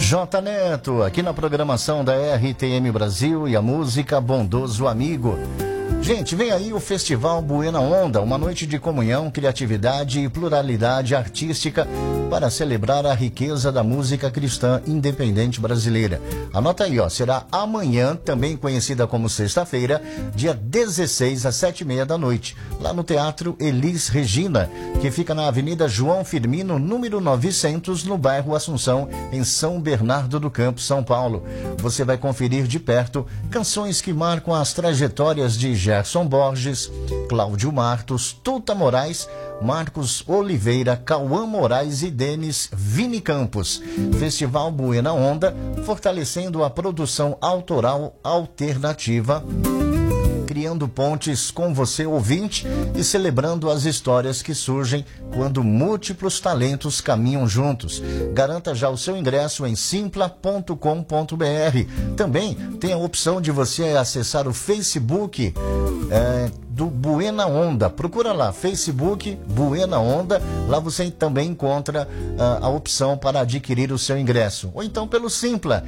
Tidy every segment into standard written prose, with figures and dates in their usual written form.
J Neto, aqui na programação da RTM Brasil e a música Bondoso Amigo. Gente, vem aí o Festival Buena Onda, uma noite de comunhão, criatividade e pluralidade artística para celebrar a riqueza da música cristã independente brasileira. Anota aí, ó, será amanhã, também conhecida como sexta-feira, dia 16 às 7h30 da noite, lá no Teatro Elis Regina, que fica na Avenida João Firmino, número 900, no bairro Assunção, em São Bernardo do Campo, São Paulo. Você vai conferir de perto canções que marcam as trajetórias de Gerson Borges, Cláudio Martos, Tuta Moraes, Marcos Oliveira, Cauã Moraes e Denis Vini Campos. Festival Buena Onda, fortalecendo a produção autoral alternativa, criando pontes com você, ouvinte, e celebrando as histórias que surgem quando múltiplos talentos caminham juntos. Garanta já o seu ingresso em simpla.com.br. Também tem a opção de você acessar o Facebook do Buena Onda. Procura lá, Facebook Buena Onda. Lá você também encontra a opção para adquirir o seu ingresso. Ou então pelo Simpla,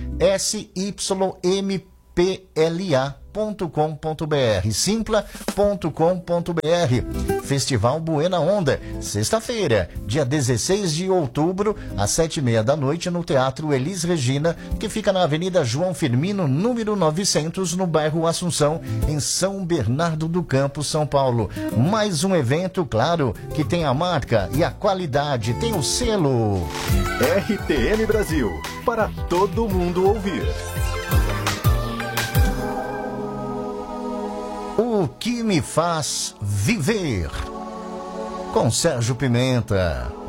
sympla.com.br, simpla.com.br. Festival Buena Onda, sexta-feira, dia 16 de outubro, às 7h30 da noite, no Teatro Elis Regina, que fica na Avenida João Firmino, número 900, no bairro Assunção, em São Bernardo do Campo, São Paulo. Mais um evento, claro, que tem a marca e a qualidade, tem o selo RTM Brasil, para todo mundo ouvir. O que me faz viver, com Sérgio Pimenta.